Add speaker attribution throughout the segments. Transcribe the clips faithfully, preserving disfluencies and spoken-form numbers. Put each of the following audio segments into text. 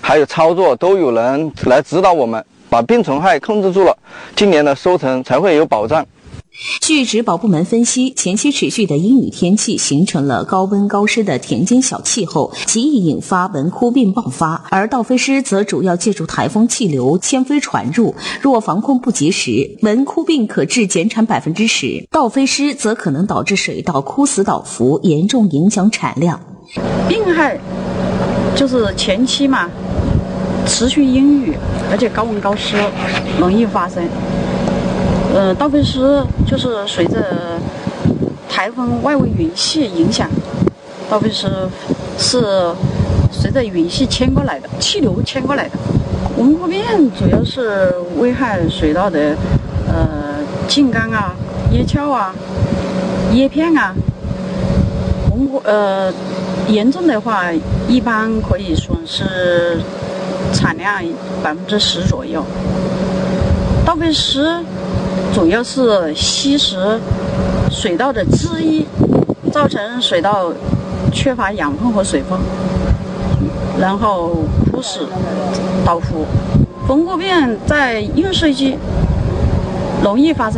Speaker 1: 还有操作都有人来指导我们，把病虫害控制住了，今年的收成才会有保障。
Speaker 2: 据植保部门分析，前期持续的阴雨天气形成了高温高湿的田间小气候，极易引发蚊枯病爆发，而倒飞虱则主要借助台风气流迁飞传入，若防控不及时，蚊枯病可致减产百分之十，倒飞虱则可能导致水稻枯死倒伏，严重影响产量。
Speaker 3: 病害就是前期嘛，持续阴雨，而且高温高湿，容易发生。呃，倒飞虱就是随着台风外围云系影响，倒飞虱是随着云系迁过来的，气流迁过来的。蚊枯病主要是危害水稻的呃茎干啊、叶鞘啊、叶片啊。蚊枯呃严重的话，一般可以损失产量百分之十左右。倒飞虱主要是吸食水稻的汁液，造成水稻缺乏养分和水分，然后枯死倒伏。蚊枯病在应水季容易发生，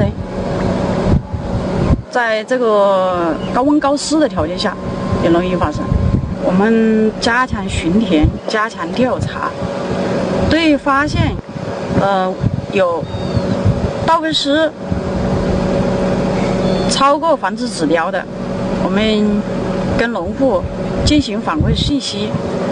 Speaker 3: 在这个高温高湿的条件下也容易发生。我们加强巡田，加强调查，对发现呃有倒飞虱超过防治指标的，我们跟农户进行反馈信息，